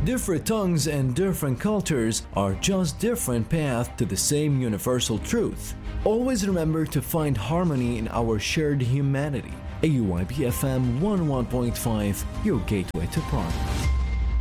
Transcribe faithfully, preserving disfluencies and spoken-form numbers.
Different tongues and different cultures are just different paths to the same universal truth. Always remember to find harmony in our shared humanity. A U I B F M one oh one point five, your gateway to progress.